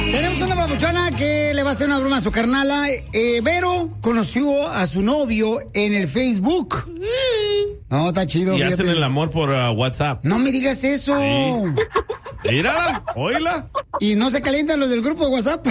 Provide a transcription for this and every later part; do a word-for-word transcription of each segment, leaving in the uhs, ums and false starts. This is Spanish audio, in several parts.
Tenemos una papuchona que le va a hacer una broma a su carnala. Eh, Vero conoció a su novio en el Facebook. No, está chido. Y fíjate. hacen el amor por uh, WhatsApp. No me digas eso. Sí. Mira, oíla. Y no se calientan los del grupo de WhatsApp.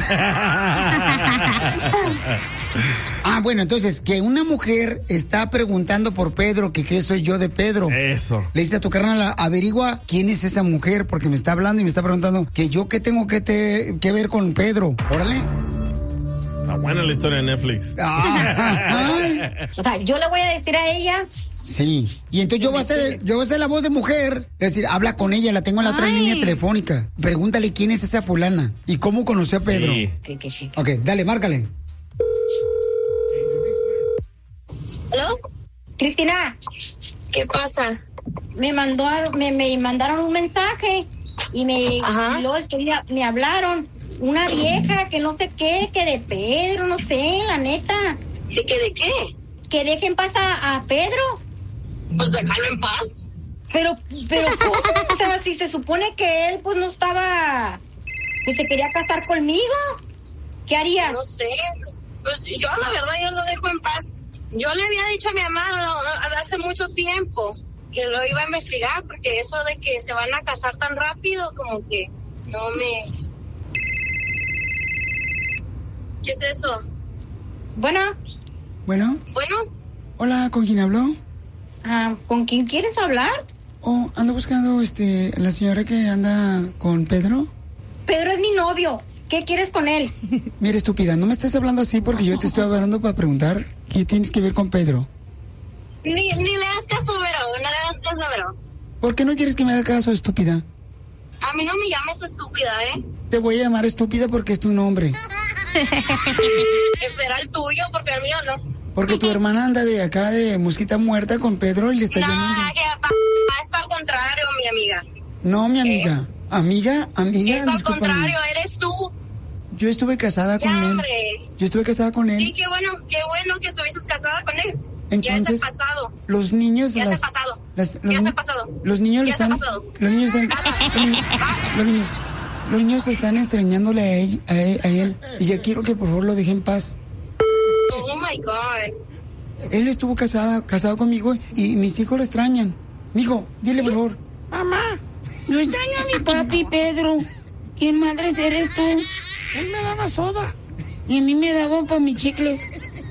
Ah, bueno, entonces, que una mujer está preguntando por Pedro, que qué soy yo de Pedro. Eso. Le dice a tu carnal, averigua quién es esa mujer, porque me está hablando y me está preguntando que yo qué tengo que, te, que ver con Pedro. Órale. Está buena la historia de Netflix. Ay. O sea, yo le voy a decir a ella. Sí. Y entonces yo voy a hacer, yo voy a hacer la voz de mujer. Es decir, habla con ella, la tengo en la otra Ay. línea telefónica. Pregúntale quién es esa fulana y cómo conoció a Pedro. Sí. Sí, que sí. Ok, dale, márcale. ¿Aló? Cristina, ¿Qué pasa? me mandó, a- me, me mandaron un mensaje y me, Ajá. y luego este día me hablaron una vieja que no sé qué, que de Pedro, no sé, la neta, ¿De qué? ¿De qué? que dejen pasar a, a Pedro. Pues déjalo en paz. Pero, pero, ¿cómo? O sea, si se supone que él, pues, no estaba, que se quería casar conmigo, ¿qué harías? No sé. Pues yo, la verdad, yo lo dejo en paz. Yo le había dicho a mi mamá no, hace mucho tiempo que lo iba a investigar, porque eso de que se van a casar tan rápido, como que no me... ¿Qué es eso? Bueno, Bueno, Bueno, hola, ¿con quién habló? ah, ¿con quién quieres hablar? Oh, ando buscando, este, la señora que anda con Pedro. Pedro es mi novio. ¿Qué quieres con él? Mira, estúpida, no me estés hablando así porque yo te estoy hablando para preguntar qué tienes que ver con Pedro. ni, ni le das caso, Vero, no le das caso, Vero. ¿Por qué no quieres que me haga caso, estúpida? A mí no me llames estúpida, ¿eh? Te voy a llamar estúpida porque es tu nombre. Ese será el tuyo, porque el mío no. Porque tu hermana anda de acá de mosquita muerta con Pedro y le está No, llamando. que pa- es al contrario, mi amiga. No, mi amiga. Amiga, amiga, Es al discúlpame. contrario, eres tú. Yo estuve casada con Ya, él. hombre. Yo estuve casada con él. Sí, qué bueno, qué bueno que estuviste casada con él. ya es el Entonces, pasado. los niños... Ya es el las- pasado. las- los, Ya es ni- el pasado. Los niños le Ya es el están... pasado. Los niños están... Los niños... Los niños, los niños están extrañándole a él, a él, a él. Y ya quiero que por favor lo deje en paz. Oh my God. Él estuvo casada, casado conmigo y mis hijos lo extrañan. Mijo, dile por favor. Mamá, yo extraño a mi papi, Pedro. ¿Quién madres eres tú? Él me daba soda. Y a mí me daba para mis chicles.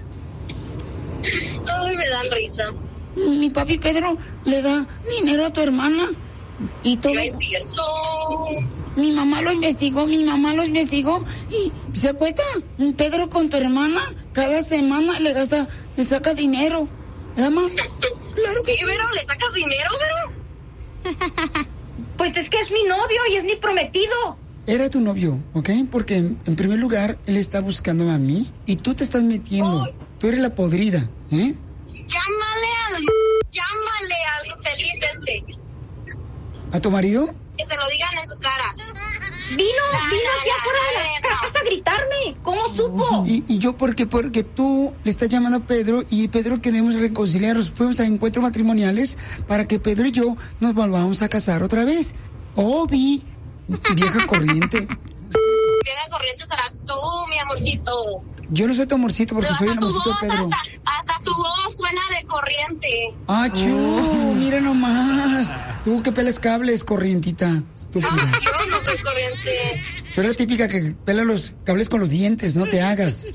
Ay, me dan risa. Mi papi Pedro le da dinero a tu hermana. Y todo. No es cierto. Mi mamá lo investigó, mi mamá lo investigó. Y se acuesta Pedro con tu hermana. Cada semana le gasta, le saca dinero. ¿Verdad, mamá? Claro que Sí, Vero, ¿le sacas dinero, Vero? Pues es que es mi novio y es mi prometido. Era tu novio, ¿ok? Porque en, en primer lugar, él está buscando a mí y tú te estás metiendo. Oh. Tú eres la podrida, ¿eh? Llámale al... Llámale al infeliz ese. ¿A tu marido? Que se lo digan en su cara. Vino, No, vino no, aquí no, afuera de no, la no. casa a gritarme. ¿Cómo supo? Y, y yo, porque porque tú le estás llamando a Pedro y Pedro queremos reconciliarnos. Fuimos a encuentros matrimoniales para que Pedro y yo nos volvamos a casar otra vez. Obi, vieja corriente. Vieja corriente serás tú, mi amorcito. Yo no soy tu amorcito porque Hasta soy el tu amorcito de voz, Pedro. hasta, hasta tu voz suena de corriente. Ah, chu, mira nomás. Tú que pelas cables, corrientita. No, Estúpida. yo no soy corriente. Tú eres la típica que pela los cables con los dientes, no te hagas.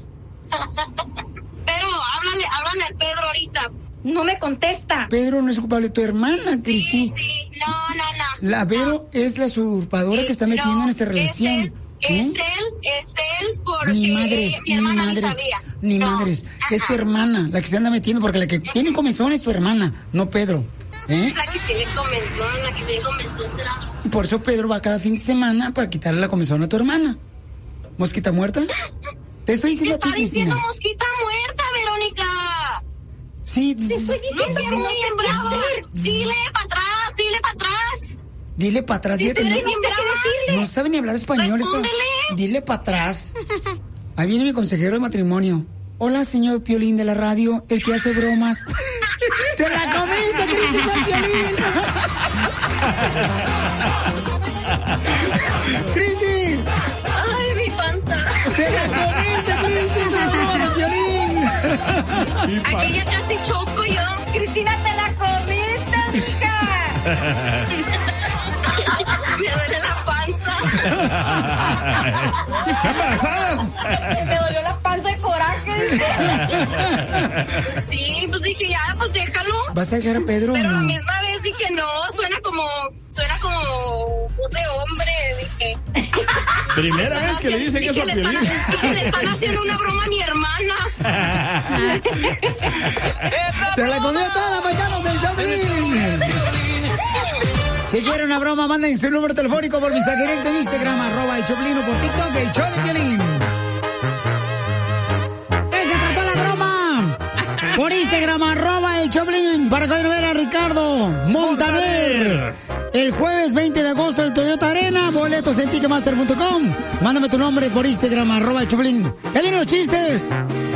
Pero háblale, háblale al Pedro ahorita. No me contesta. Pedro no es culpable, tu hermana, Sí, Cristina. sí, no, no, no. La Vero es la usurpadora que está metiendo No, en esta relación. Es él, es ¿Eh? él, es él, porque Ni madres, mi ni hermana ni madres, sabía. ni No, madres. Es tu ajá. hermana la que se anda metiendo, porque la que tiene comezón es tu hermana, no Pedro. ¿Eh? La que tiene comezón, la que tiene comezón será. Y por eso Pedro va cada fin de semana para quitarle la comezón a tu hermana. ¿Mosquita muerta? Te estoy Te diciendo a está ti, diciendo Cristina. mosquita muerta, Verónica. Sí, Te estoy No diciendo seas que no muy sé qué brava. hacer. Dile para atrás, dile para atrás. dile para atrás. Si Fíjate, tú no, eres bien brava. no sabe ni hablar español. esta- Respóndele. Dile para atrás. Ahí viene mi consejero de matrimonio. Hola, señor Piolín de la radio, el que hace bromas. ¡Te la comiste, Cristi San Piolín! ¡Cristi! Ay, mi pan Aquí ya casi choco yo. Cristina, te la comiste, mija. Me duele la panza. ¡Embarazadas! Me dolió la panza de coraje. Sí, pues dije, ya, pues déjalo. ¿Vas a dejar a Pedro? Pero no? la misma vez dije, no, suena como, suena como voz de hombre. Dije. Primera vez que le dicen dije, eso a le están, Piolín. dije, le están haciendo una broma a mi hermana. Se la comió toda, paisanos del Choplin. Si quieren una broma, manden su número telefónico por mensaje directo en Instagram, arroba el Choplin, o por TikTok, el show de Piolín. ¿Qué se trató la broma? Por Instagram, arroba el Choplin, para que vayan a ver a Ricardo Montaner. El jueves veinte de agosto en el Toyota Arena, boletos en ticketmaster punto com. Mándame tu nombre por Instagram, arroba el Choplin. ¡Ya vienen los chistes!